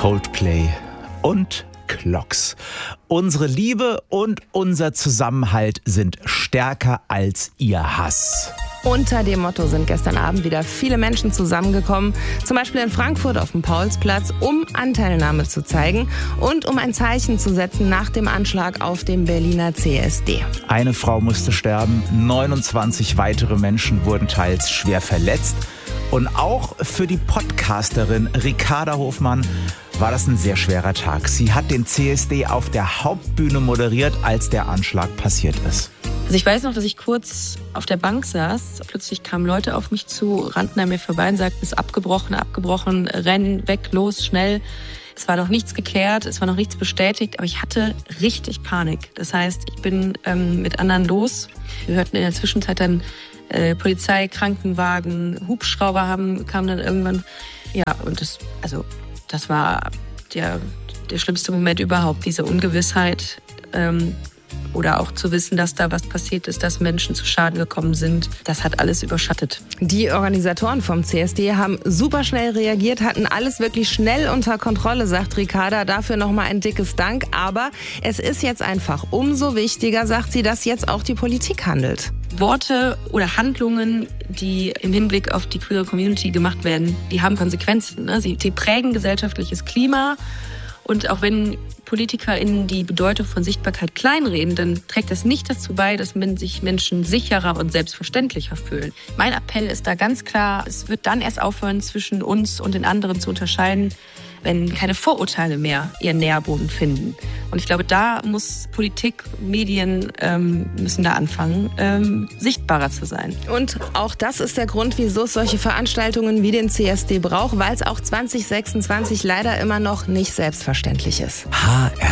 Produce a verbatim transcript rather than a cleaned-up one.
Coldplay und Clocks. Unsere Liebe und unser Zusammenhalt sind stärker als ihr Hass. Unter dem Motto sind gestern Abend wieder viele Menschen zusammengekommen, zum Beispiel in Frankfurt auf dem Paulsplatz, um Anteilnahme zu zeigen und um ein Zeichen zu setzen nach dem Anschlag auf dem Berliner C S D. Eine Frau musste sterben, neunundzwanzig weitere Menschen wurden teils schwer verletzt. Und auch für die Podcasterin Ricarda Hofmann war das ein sehr schwerer Tag. Sie hat den C S D auf der Hauptbühne moderiert, als der Anschlag passiert ist. Also ich weiß noch, dass ich kurz auf der Bank saß. Plötzlich kamen Leute auf mich zu, rannten an mir vorbei und sagten, es ist abgebrochen, abgebrochen, renn, weg, los, schnell. Es war noch nichts geklärt, es war noch nichts bestätigt, aber ich hatte richtig Panik. Das heißt, ich bin ähm, mit anderen los. Wir hörten in der Zwischenzeit dann äh, Polizei, Krankenwagen, Hubschrauber haben, kamen dann irgendwann. Ja, und das, also, das war der, der schlimmste Moment überhaupt, diese Ungewissheit. Ähm, Oder auch zu wissen, dass da was passiert ist, dass Menschen zu Schaden gekommen sind. Das hat alles überschattet. Die Organisatoren vom C S D haben super schnell reagiert, hatten alles wirklich schnell unter Kontrolle, sagt Ricarda. Dafür nochmal ein dickes Dank. Aber es ist jetzt einfach umso wichtiger, sagt sie, dass jetzt auch die Politik handelt. Worte oder Handlungen, die im Hinblick auf die queere Community gemacht werden, die haben Konsequenzen. Ne? Sie, sie prägen gesellschaftliches Klima. Und auch wenn PolitikerInnen die Bedeutung von Sichtbarkeit kleinreden, dann trägt das nicht dazu bei, dass sich Menschen sicherer und selbstverständlicher fühlen. Mein Appell ist da ganz klar, es wird dann erst aufhören, zwischen uns und den anderen zu unterscheiden, wenn keine Vorurteile mehr ihren Nährboden finden. Und ich glaube, da muss Politik, Medien ähm, müssen da anfangen, ähm, sichtbarer zu sein. Und auch das ist der Grund, wieso es solche Veranstaltungen wie den C S D braucht, weil es auch zwanzig sechsundzwanzig leider immer noch nicht selbstverständlich ist. H R